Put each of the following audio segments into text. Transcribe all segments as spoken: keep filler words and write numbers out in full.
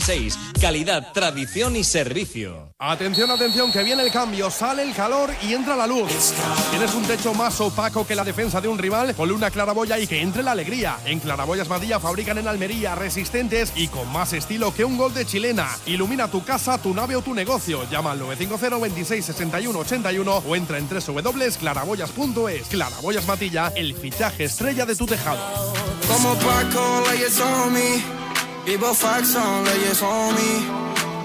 seis. Calidad, tradición y servicio. Atención, atención, que viene el cambio, sale el calor y entra la luz. ¿Tienes un techo más opaco que la defensa de un rival? Ponle una claraboya y que entre la alegría. En Claraboyas Matilla fabrican en Almería, resistentes y con más estilo que un gol de chilena. Ilumina tu casa, tu nave o tu negocio. Llama al nueve cinco cero, veintiséis, sesenta y uno, ochenta y uno o entra en doble u doble u doble u punto claraboyas punto es. Claraboyas Matilla, el fichaje estrella de tu tejado. Como Paco, leyes on me. Vivo Faxon, leyes on me.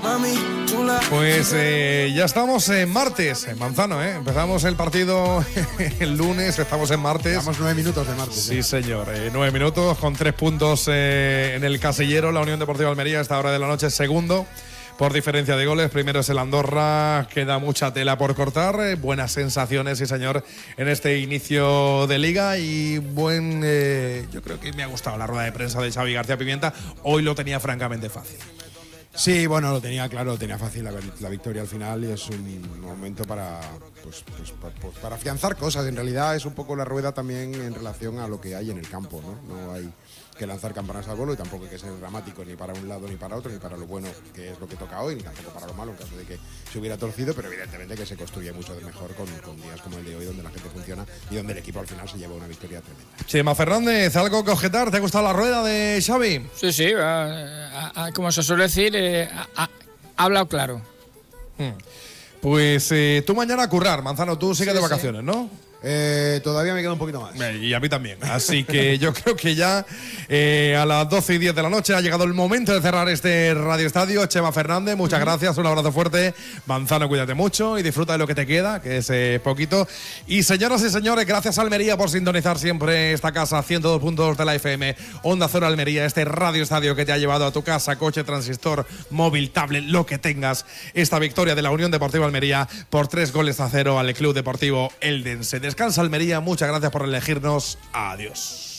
Pues eh, ya estamos en martes, en Manzano, ¿eh? Empezamos el partido el lunes, estamos en martes. Llevamos nueve minutos de martes. Sí, ¿eh? señor, eh, nueve minutos con tres puntos eh, en el casillero. La Unión Deportiva Almería a esta hora de la noche segundo por diferencia de goles. Primero es el Andorra, queda mucha tela por cortar. Eh, buenas sensaciones, sí señor, en este inicio de liga y buen… Eh, yo creo que me ha gustado la rueda de prensa de Xavi García Pimienta. Hoy lo tenía francamente fácil. Sí, bueno, lo tenía claro, lo tenía fácil la, la victoria al final y es un momento para, pues, pues, para, pues, para afianzar cosas. En realidad es un poco la rueda también en relación a lo que hay en el campo, ¿no? No hay que lanzar campanas al vuelo y tampoco hay que ser dramático ni para un lado ni para otro, ni para lo bueno que es lo que toca hoy, ni tampoco para lo malo en caso de que se hubiera torcido, pero evidentemente que se construye mucho de mejor con, con días como el de hoy, donde la gente funciona y donde el equipo al final se lleva una victoria tremenda. Chema Fernández, ¿algo que objetar? ¿Te ha gustado la rueda de Xavi? Sí, sí, a, a, a, como se suele decir, eh, ha hablado claro. Hmm. Pues eh, tú mañana a currar, Manzano, tú sigues sí, de vacaciones, sí. ¿no? Eh, todavía me queda un poquito más. Y a mí también. Así que yo creo que ya eh, a las doce y diez de la noche ha llegado el momento de cerrar este Radio Estadio. Chema Fernández, muchas uh-huh. gracias, un abrazo fuerte. Manzano, cuídate mucho y disfruta de lo que te queda, que es eh, poquito. Y señoras y señores, gracias a Almería por sintonizar siempre esta casa, ciento dos punto dos de la F M, Onda Cero Almería, este Radio Estadio que te ha llevado a tu casa, coche, transistor, móvil, tablet, lo que tengas. Esta victoria de la Unión Deportiva Almería por tres goles a cero al Club Deportivo Eldense. Descansa Almería, muchas gracias por elegirnos. Adiós.